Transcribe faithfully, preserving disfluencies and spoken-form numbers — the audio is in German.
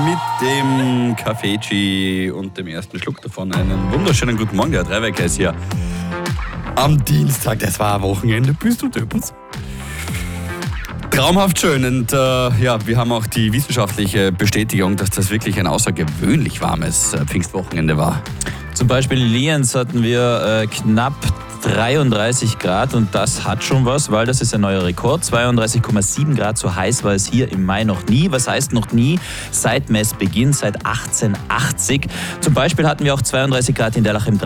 mit dem Kaffee und dem ersten Schluck davon. Einen wunderschönen guten Morgen, der Dreiwecker ist hier. Am Dienstag, das war ein Wochenende, bist du deppert. Traumhaft schön und äh, ja, wir haben auch die wissenschaftliche Bestätigung, dass das wirklich ein außergewöhnlich warmes äh, Pfingstwochenende war. Zum Beispiel in Lienz hatten wir äh, knapp dreiunddreißig Grad und das hat schon was, weil das ist ein neuer Rekord. zweiunddreißig Komma sieben Grad, so heiß war es hier im Mai noch nie. Was heißt noch nie? Seit Messbeginn, seit achtzehnhundertachtzig. Zum Beispiel hatten wir auch zweiunddreißig Grad in Derlach im